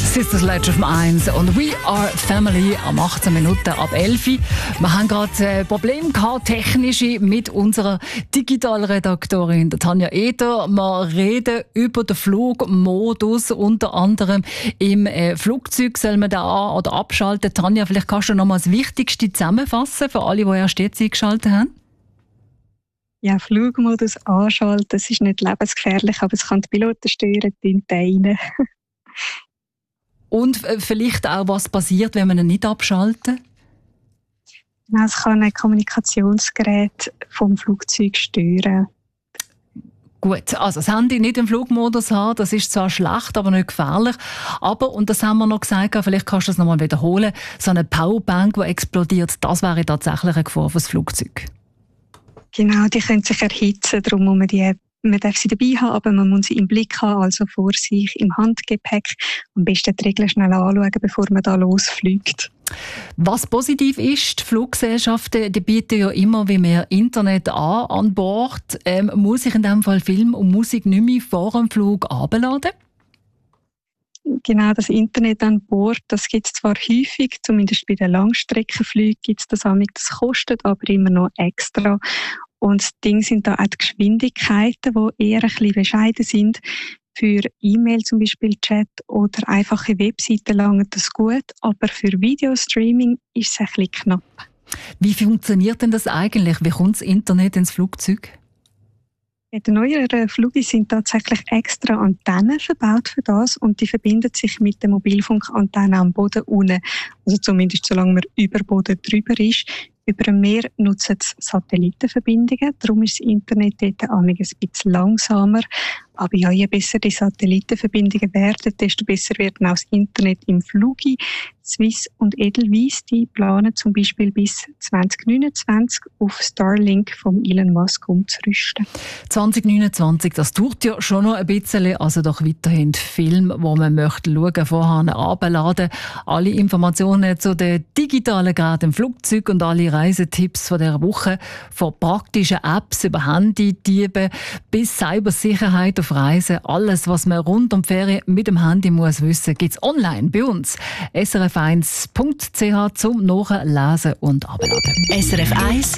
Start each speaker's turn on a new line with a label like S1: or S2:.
S1: Sisters Sledge auf dem 1 und We Are Family am 18 Minuten ab 11 Uhr. Wir haben gerade Probleme gehabt, technische, mit unserer Digitalredaktorin Tanja Eder. Wir reden über den Flugmodus, unter anderem im Flugzeug. Soll man den an- oder abschalten? Tanja, vielleicht kannst du noch mal das Wichtigste zusammenfassen für alle, die erst jetzt eingeschaltet haben.
S2: Ja, Flugmodus anschalten, das ist nicht lebensgefährlich, aber es kann die Piloten steuern, die Tinte rein.
S1: Und vielleicht auch, was passiert, wenn man ihn nicht abschalten?
S2: Es kann ein Kommunikationsgerät vom Flugzeug steuern.
S1: Gut, also das Handy nicht im Flugmodus haben, das ist zwar schlecht, aber nicht gefährlich. Aber, und das haben wir noch gesagt, vielleicht kannst du das nochmal wiederholen, so eine Powerbank, die explodiert, das wäre tatsächlich eine Gefahr für das Flugzeug.
S2: Genau, die können sich erhitzen, darum muss man darf sie dabei haben, aber man muss sie im Blick haben, also vor sich im Handgepäck. Am besten die Regeln schnell anschauen, bevor man da losfliegt.
S1: Was positiv ist, die Fluggesellschaften die bieten ja immer wie mehr Internet an Bord. Muss ich in diesem Fall Film und Musik nicht mehr vor dem Flug herunterladen?
S2: Genau, das Internet an Bord, das gibt es zwar häufig, zumindest bei den Langstreckenflügen gibt es das auch, das kostet aber immer noch extra. Und das Ding sind da auch die Geschwindigkeiten, die eher ein bisschen bescheiden sind. Für E-Mail zum Beispiel, Chat oder einfache Webseiten langt das gut, aber für Videostreaming ist es ein bisschen knapp.
S1: Wie funktioniert denn das eigentlich? Wie kommt das Internet ins Flugzeug?
S2: In den neueren Flugzeugen sind tatsächlich extra Antennen verbaut für das und die verbinden sich mit der Mobilfunkantenne am Boden unten. Also zumindest solange man über Boden drüber ist. Über dem Meer nutzen sie Satellitenverbindungen, darum ist das Internet dort ein bisschen langsamer. Aber ja, je besser die Satellitenverbindungen werden, desto besser wird auch das Internet im Flug. Swiss und Edelweiss, die planen zum Beispiel bis 2029 auf Starlink von Elon Musk umzurüsten.
S1: 2029, das dauert ja schon noch ein bisschen, also doch weiterhin Film, wo man möchte schauen, vorher herunterladen. Alle Informationen zu den digitalen Geräten im Flugzeug und alle Reisetipps von dieser Woche, von praktischen Apps über Handydiebe bis Cybersicherheit auf Reisen. Alles, was man rund um die Ferien mit dem Handy muss wissen, gibt es online bei uns. srf1.ch zum Nachlesen und Abladen.
S3: SRF 1